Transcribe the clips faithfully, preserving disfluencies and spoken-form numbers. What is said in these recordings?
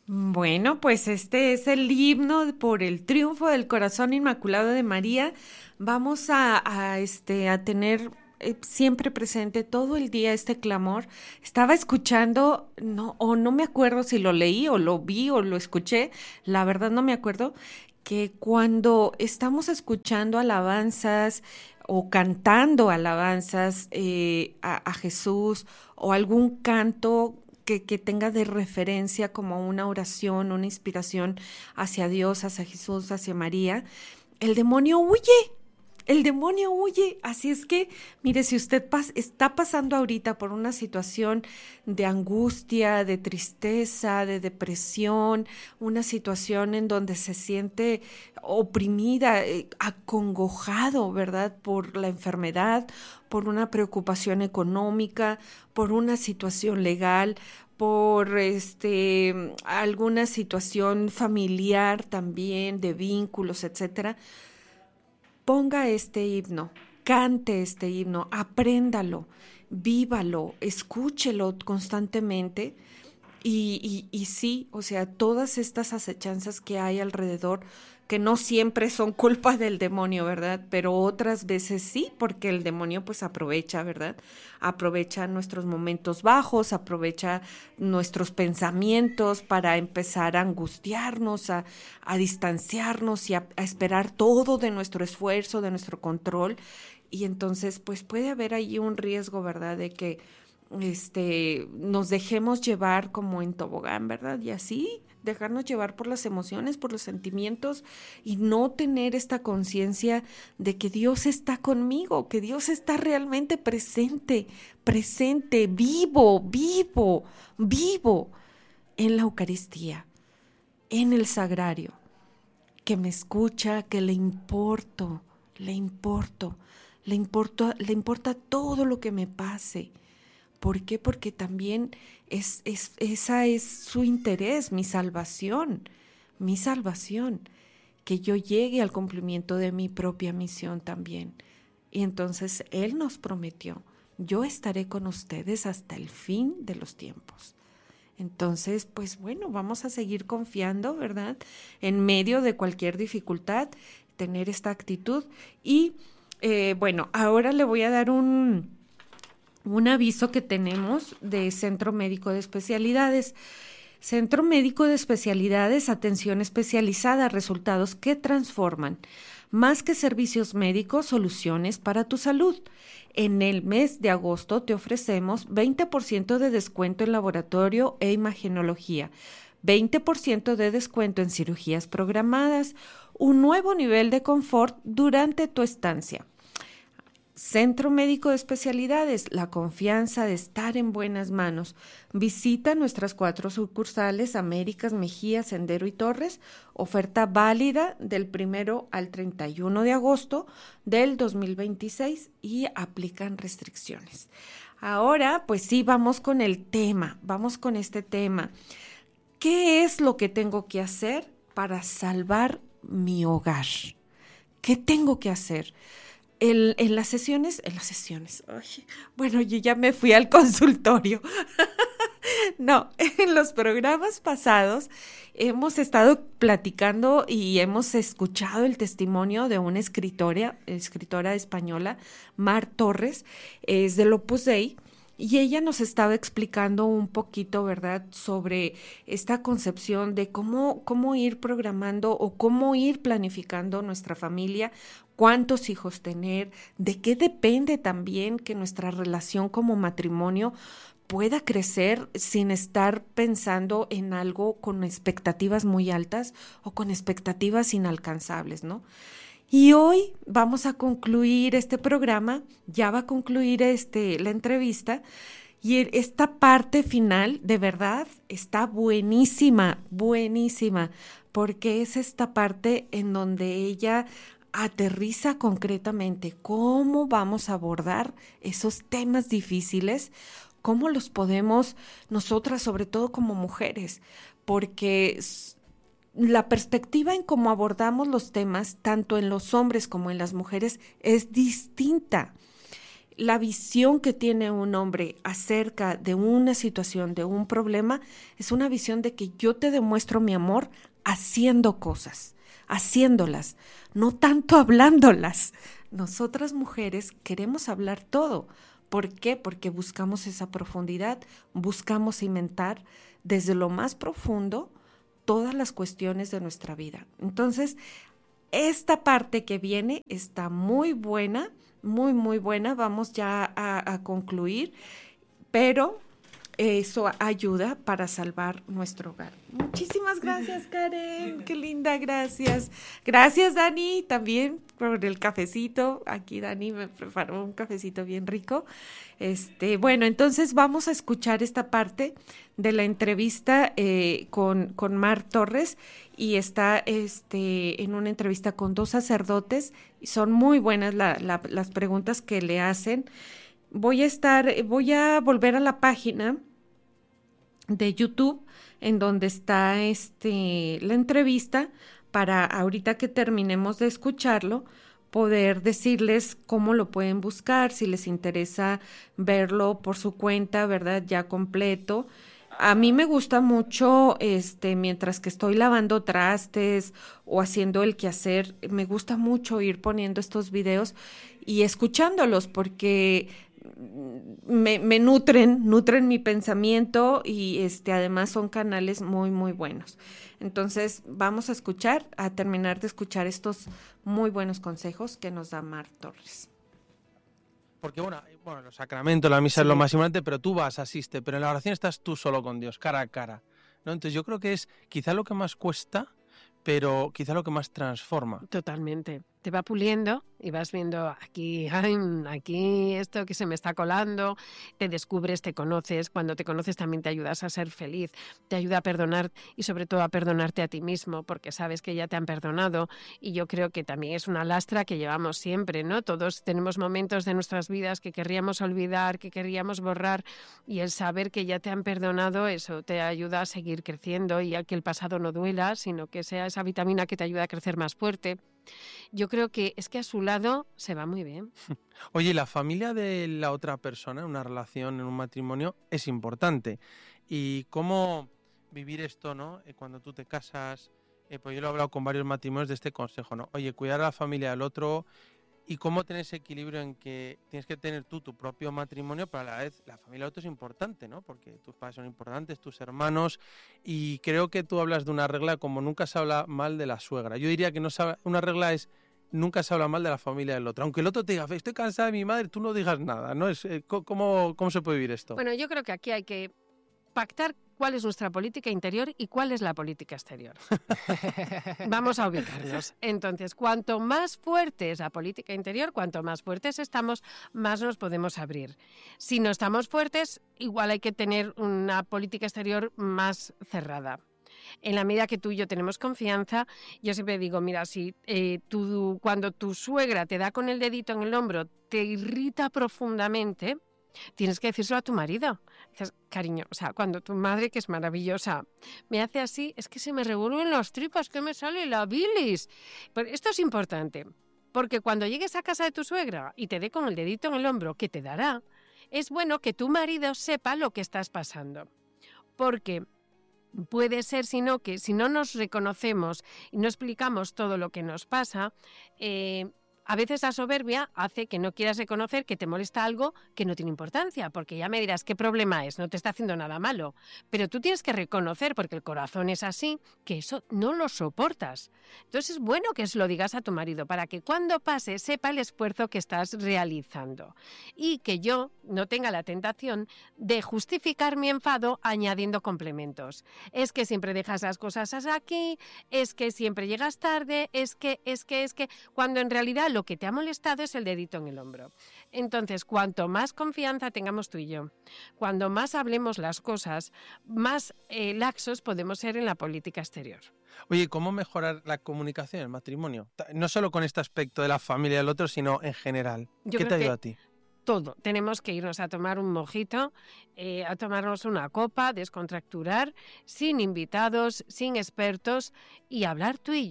Bueno, pues este es el himno por el triunfo del corazón inmaculado de María. Vamos a, a, este, a tener eh, siempre presente todo el día este clamor. Estaba escuchando, no, o no me acuerdo si lo leí o lo vi o lo escuché, la verdad no me acuerdo, que cuando estamos escuchando alabanzas o cantando alabanzas eh, a, a Jesús o algún canto que, que tenga de referencia como una oración, una inspiración hacia Dios, hacia Jesús, hacia María, el demonio huye. El demonio huye, así es que, mire, si usted pas está pasando ahorita por una situación de angustia, de tristeza, de depresión, una situación en donde se siente oprimida, eh, acongojado, ¿verdad? Por la enfermedad, por una preocupación económica, por una situación legal, por este alguna situación familiar también, de vínculos, etcétera. Ponga este himno, cante este himno, apréndalo, vívalo, escúchelo constantemente y, y, y sí, o sea, todas estas acechanzas que hay alrededor, que no siempre son culpa del demonio, ¿verdad? Pero otras veces sí, porque el demonio pues aprovecha, ¿verdad? Aprovecha nuestros momentos bajos, aprovecha nuestros pensamientos para empezar a angustiarnos, a, a distanciarnos y a, a esperar todo de nuestro esfuerzo, de nuestro control. Y entonces pues puede haber ahí un riesgo, ¿verdad? De que este, nos dejemos llevar como en tobogán, ¿verdad? Y así dejarnos llevar por las emociones, por los sentimientos y no tener esta conciencia de que Dios está conmigo, que Dios está realmente presente, presente, vivo, vivo, vivo en la Eucaristía, en el sagrario, que me escucha, que le importo, le importo, le importa, le importa todo lo que me pase. ¿Por qué? Porque también es, es, esa es su interés, mi salvación, mi salvación, que yo llegue al cumplimiento de mi propia misión también. Y entonces Él nos prometió, yo estaré con ustedes hasta el fin de los tiempos. Entonces, pues bueno, vamos a seguir confiando, ¿verdad? En medio de cualquier dificultad, tener esta actitud. Y eh, bueno, ahora le voy a dar un un aviso que tenemos de Centro Médico de Especialidades. Centro Médico de Especialidades, atención especializada, resultados que transforman. Más que servicios médicos, soluciones para tu salud. En el mes de agosto te ofrecemos veinte por ciento de descuento en laboratorio e imagenología, veinte por ciento de descuento en cirugías programadas, un nuevo nivel de confort durante tu estancia. Centro Médico de Especialidades, la confianza de estar en buenas manos. Visita nuestras cuatro sucursales, Américas, Mejía, Sendero y Torres. Oferta válida del primero al treinta y uno de agosto del dos mil veintiséis y aplican restricciones. Ahora, pues sí, vamos con el tema, vamos con este tema. ¿Qué es lo que tengo que hacer para salvar mi hogar? ¿Qué tengo que hacer? El, en las sesiones, en las sesiones, ay, bueno, yo ya me fui al consultorio. No, en los programas pasados hemos estado platicando y hemos escuchado el testimonio de una escritora, escritora española, Mar Torres, es del Opus Dei, y ella nos estaba explicando un poquito, ¿verdad?, sobre esta concepción de cómo, cómo ir programando o cómo ir planificando nuestra familia, cuántos hijos tener, de qué depende también que nuestra relación como matrimonio pueda crecer sin estar pensando en algo con expectativas muy altas o con expectativas inalcanzables, ¿no? Y hoy vamos a concluir este programa, ya va a concluir este, la entrevista, y esta parte final, de verdad, está buenísima, buenísima, porque es esta parte en donde ella aterriza concretamente cómo vamos a abordar esos temas difíciles, cómo los podemos nosotras, sobre todo como mujeres, porque la perspectiva en cómo abordamos los temas, tanto en los hombres como en las mujeres, es distinta. la visión que tiene un hombre acerca de una situación, de un problema, es una visión de que yo te demuestro mi amor haciendo cosas, haciéndolas, no tanto hablándolas. Nosotras mujeres queremos hablar todo. ¿Por qué? Porque buscamos esa profundidad, buscamos cimentar desde lo más profundo todas las cuestiones de nuestra vida. Entonces, esta parte que viene está muy buena, muy, muy buena. Vamos ya a, a concluir, pero eso ayuda para salvar nuestro hogar. Muchísimas gracias, Karen. Qué linda, gracias. Gracias, Dani, también por el cafecito. Aquí Dani me preparó un cafecito bien rico. Este, bueno, entonces vamos a escuchar esta parte de la entrevista eh, con, con Mar Torres, y está este, en una entrevista con dos sacerdotes, y son muy buenas la, la, las preguntas que le hacen. Voy a estar, voy a volver a la página de YouTube en donde está este, la entrevista, para ahorita que terminemos de escucharlo, poder decirles cómo lo pueden buscar, si les interesa verlo por su cuenta, ¿verdad? Ya completo. A mí me gusta mucho, este, mientras que estoy lavando trastes o haciendo el quehacer, me gusta mucho ir poniendo estos videos y escuchándolos, porque me, me nutren, nutren mi pensamiento, y este, además son canales muy, muy buenos. Entonces vamos a escuchar, a terminar de escuchar estos muy buenos consejos que nos da Mar Torres. Porque bueno, bueno, los sacramentos, la misa sí. es lo más importante, pero tú vas, asiste, pero en la oración estás tú solo con Dios, cara a cara, ¿no? Entonces yo creo que es quizá lo que más cuesta, pero quizá lo que más transforma. Totalmente. Te va puliendo y vas viendo aquí, ay, aquí esto que se me está colando, te descubres, te conoces. Cuando te conoces también te ayudas a ser feliz, te ayuda a perdonar, y sobre todo a perdonarte a ti mismo, porque sabes que ya te han perdonado. Y yo creo que también es una lastra que llevamos siempre, ¿no? Todos tenemos momentos de nuestras vidas que querríamos olvidar, que querríamos borrar, y el saber que ya te han perdonado, eso te ayuda a seguir creciendo, y a que el pasado no duela, sino que sea esa vitamina que te ayuda a crecer más fuerte. Yo creo que es que a su lado se va muy bien. Oye, la familia de la otra persona, en una relación, en un matrimonio, es importante. ¿Y cómo vivir esto, no? Eh, cuando tú te casas, eh, pues yo lo he hablado con varios matrimonios de este consejo, ¿no? Oye, cuidar a la familia del otro, y cómo tener ese equilibrio en que tienes que tener tú tu propio matrimonio, pero a la vez la familia del otro es importante, ¿no? Porque tus padres son importantes, tus hermanos, y creo que tú hablas de una regla como nunca se habla mal de la suegra. Yo diría que no se habla, una regla es nunca se habla mal de la familia del otro. Aunque el otro te diga, estoy cansada de mi madre, tú no digas nada, ¿no? Es, eh, ¿cómo, ¿Cómo se puede vivir esto? Bueno, yo creo que aquí hay que pactar cuál es nuestra política interior y cuál es la política exterior. Vamos a ubicarnos. Entonces, cuanto más fuerte es la política interior, cuanto más fuertes estamos, más nos podemos abrir. Si no estamos fuertes, igual hay que tener una política exterior más cerrada. En la medida que tú y yo tenemos confianza, yo siempre digo, mira, si eh, tú, cuando tu suegra te da con el dedito en el hombro, te irrita profundamente, tienes que decírselo a tu marido. Dices, cariño, o sea, cuando tu madre, que es maravillosa, me hace así, es que se me revuelven las tripas, que me sale la bilis. Pero esto es importante, porque cuando llegues a casa de tu suegra y te dé con el dedito en el hombro, que te dará, es bueno que tu marido sepa lo que estás pasando. Porque puede ser, sino que si no nos reconocemos y no explicamos todo lo que nos pasa, eh, a veces la soberbia hace que no quieras reconocer que te molesta algo que no tiene importancia, porque ya me dirás qué problema es, no te está haciendo nada malo, pero tú tienes que reconocer, porque el corazón es así, que eso no lo soportas. Entonces es bueno que se lo digas a tu marido para que cuando pase sepa el esfuerzo que estás realizando, y que yo no tenga la tentación de justificar mi enfado añadiendo complementos. Es que siempre dejas las cosas aquí, es que siempre llegas tarde, es que, es que, es que, cuando en realidad lo que te ha molestado es el dedito en el hombro. Entonces, cuanto más confianza tengamos tú y yo, cuando más hablemos las cosas, más eh, laxos podemos ser en la política exterior. Oye, ¿cómo mejorar la comunicación en el matrimonio? No solo con este aspecto de la familia del otro, sino en general. Yo ¿Qué te ayuda que... a ti? Todo. Tenemos que irnos a tomar un mojito, eh, a tomarnos una copa, descontracturar, sin invitados, sin expertos, y hablar tú y yo.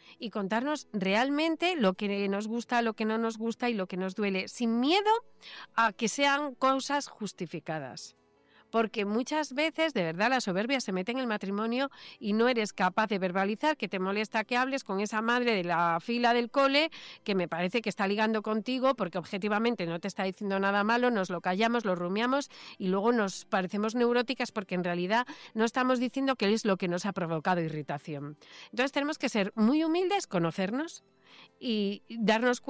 y contarnos realmente lo que nos gusta, lo que no nos gusta y lo que nos duele, sin miedo a que sean cosas justificadas. Porque muchas veces, de verdad, la soberbia se mete en el matrimonio y no eres capaz de verbalizar que te molesta que hables con esa madre de la fila del cole que me parece que está ligando contigo porque objetivamente no te está diciendo nada malo, nos lo callamos, lo rumiamos y luego nos parecemos neuróticas porque en realidad no estamos diciendo qué es lo que nos ha provocado irritación. Entonces tenemos que ser muy humildes, conocernos y darnos cuenta